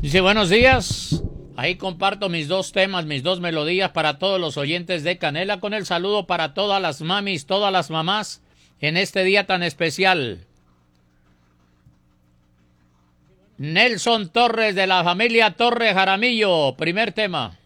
Dice, buenos días. Ahí comparto mis dos temas, mis dos melodías para todos los oyentes de Canela, con el saludo para todas las mamis, todas las mamás, en este día tan especial. Nelson Torres, de la familia Torres Jaramillo, primer tema.